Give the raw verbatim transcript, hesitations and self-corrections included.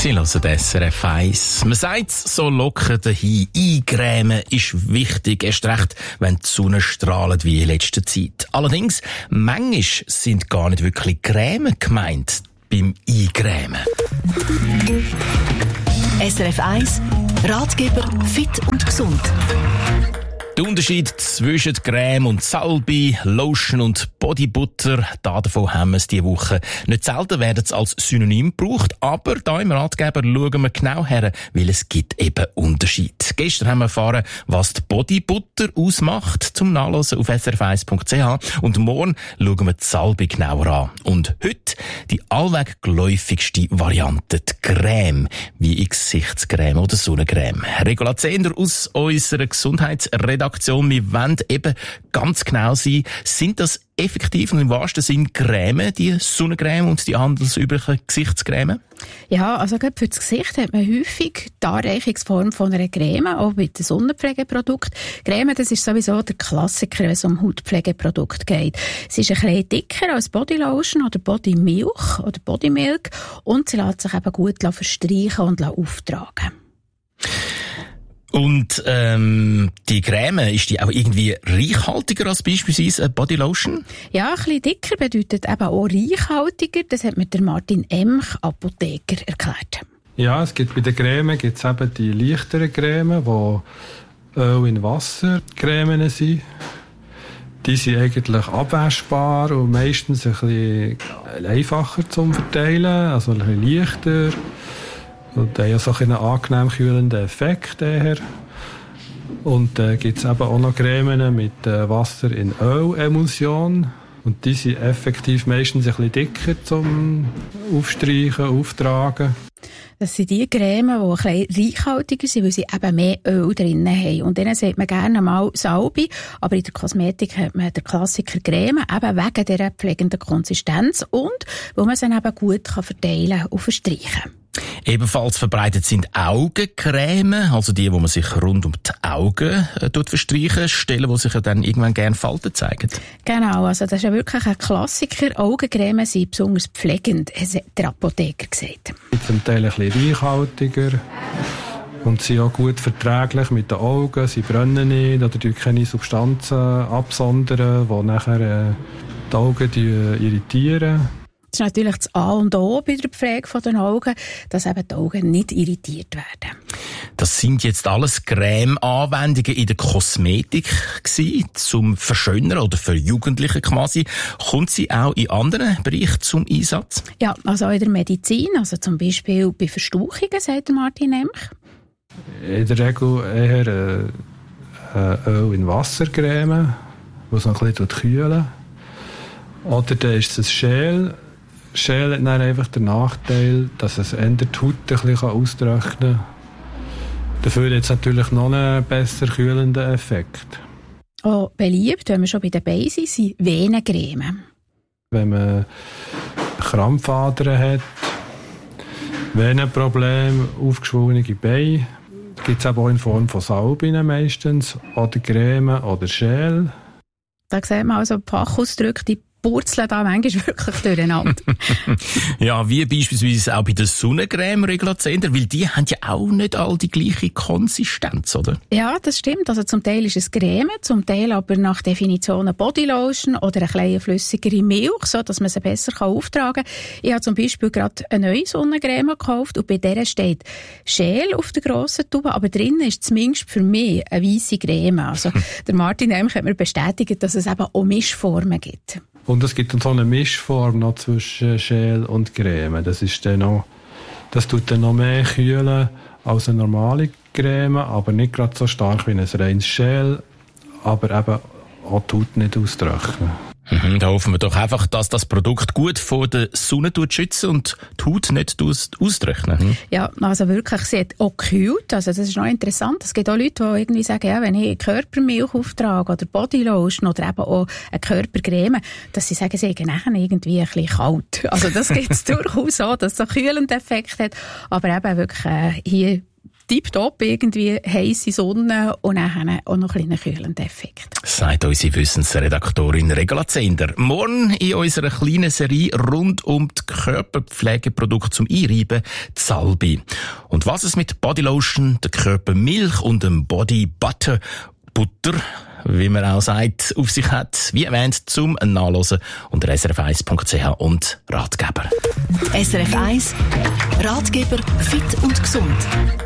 Sie hören S R F eins. Man sagt so locker dahin, eingrämen ist wichtig, erst recht, wenn die Sonne strahlt wie in letzter Zeit. Allerdings, manchmal sind gar nicht wirklich Grämen gemeint beim Eingrämen. S R F eins, Ratgeber fit und gesund. Der Unterschied zwischen Creme und Salbe, Lotion und Bodybutter, davon haben wir es diese Woche. Nicht selten werden sie als Synonym gebraucht, aber da im Ratgeber schauen wir genau her, weil es gibt eben Unterschied. Gestern haben wir erfahren, was die Bodybutter ausmacht, zum Nachlesen auf s r f eins punkt c h, und morgen schauen wir die Salbe genauer an. Und heute die allweg geläufigste Variante, die Creme, wie in Gesichtscreme oder Sonnencreme. Regula Zehnder aus unserer Gesundheitsredaktion. Wir wollen eben ganz genau sein, sind das effektiv und im wahrsten Sinn Creme, die Sonnencreme und die handelsüblichen Gesichtscreme? Ja, also gerade für das Gesicht hat man häufig die Anreichungsform von einer Creme, auch bei den Sonnenpflegeprodukten. Creme, das ist sowieso der Klassiker, wenn es um Hautpflegeprodukte geht. Sie ist ein bisschen dicker als Bodylotion oder Bodymilch oder Bodymilk und sie lässt sich eben gut verstreichen und auftragen. Und ähm, die Creme, ist die auch irgendwie reichhaltiger als beispielsweise eine Bodylotion? Ja, ein bisschen dicker bedeutet eben auch reichhaltiger. Das hat mir der Martin Emch, Apotheker, erklärt. Ja, es gibt bei den Cremen gibt's eben die leichteren Cremen, die Öl in Wasser Cremen sind. Die sind eigentlich abwaschbar und meistens ein bisschen einfacher zum Verteilen, also ein bisschen leichter. Und haben ja so einen angenehm kühlenden Effekt daher. Und dann äh, gibt es eben auch noch Cremen mit äh, Wasser in Ölemulsion. Und die sind effektiv meistens ein bisschen dicker zum Aufstreichen, Auftragen. Das sind die Cremen, die ein bisschen reichhaltiger sind, weil sie eben mehr Öl drin haben. Und denen sagt man gerne mal Salbe, aber in der Kosmetik hat man den Klassiker Creme, eben wegen dieser pflegenden Konsistenz und weil man sie eben gut verteilen und verstreichen kann. Ebenfalls verbreitet sind Augencreme, also die, wo man sich rund um die Augen äh, verstreichen, Stellen, wo sich ja dann irgendwann gerne Falten zeigen. Genau, also das ist ja wirklich ein Klassiker. Augencreme sind besonders pflegend, hat der Apotheker gesagt. Sie sind zum Teil ein bisschen reichhaltiger und sind auch gut verträglich mit den Augen. Sie brennen nicht oder die keine Substanzen absondern, die nachher äh, die Augen die, äh, irritieren. Das ist natürlich das A und O bei der Pflege der Augen, dass eben die Augen nicht irritiert werden. Das sind jetzt alles Creme-Anwendungen in der Kosmetik gewesen, zum Verschönern oder für Jugendliche quasi. Kommt sie auch in anderen Bereichen zum Einsatz? Ja, also auch in der Medizin, also zum Beispiel bei Verstauchungen, sagt Martin Emch. In der Regel eher äh, Öl in Wassercreme, die es noch ein bisschen kühlen. Oder dann ist es ein Gel. Gel hat dann einfach den Nachteil, dass es eher die Haut ein bisschen austrocknen kann. Dafür hat es natürlich noch einen besser kühlenden Effekt. Auch beliebt, wenn wir schon bei den Beinen sind, sind Venencreme. Wenn man Krampfadern hat, Venenprobleme, aufgeschwungene Beine, gibt es auch in Form von Salben meistens, oder Creme oder Gel. Da sieht man also Fachausdrücke, die purzeln da manchmal wirklich durcheinander. Ja, wie beispielsweise auch bei der Sonnencreme, Regula Zehnder, weil die haben ja auch nicht all die gleiche Konsistenz, oder? Ja, das stimmt. Also zum Teil ist es Creme, zum Teil aber nach Definition eine Bodylotion oder eine kleine flüssigere Milch, so dass man sie besser auftragen kann. Ich habe zum Beispiel gerade eine neue Sonnencreme gekauft und bei der steht Gel auf der grossen Tube, aber drinnen ist zumindest für mich eine weisse Creme. Also der Martin Emch hat mir bestätigt, dass es eben auch Mischformen gibt. Und es gibt dann so eine Mischform noch zwischen Gel und Creme. Das ist dann noch, das tut dann noch mehr kühlen als eine normale Creme, aber nicht gerade so stark wie ein reines Gel, aber eben auch die Haut nicht austrocknen. Mhm, da hoffen wir doch einfach, dass das Produkt gut vor der Sonne schützt und die Haut nicht austrocknet. Hm? Ja, also wirklich, sie hat auch gekühlt. Also das ist noch interessant. Es gibt auch Leute, die irgendwie sagen, ja, wenn ich Körpermilch auftrage oder Bodylotion oder eben auch eine Körpercreme, dass sie sagen, sie haben nachher irgendwie ein bisschen kalt. Also das gibt es durchaus auch, dass es einen kühlenden Effekt hat. Aber eben wirklich äh, hier tipptopp, irgendwie heisse Sonne und dann auch noch einen kühlenden Effekt. Sagt unsere Wissensredaktorin Regula Zehnder. Morgen in unserer kleinen Serie rund um die Körperpflegeprodukte zum Einreiben, die Salbe. Und was es mit Bodylotion, der Körpermilch und dem Body Butter, Butter, wie man auch sagt, auf sich hat, wie erwähnt, zum Nachlesen unter s r f eins punkt c h und Ratgeber. S R F eins Ratgeber fit und gesund.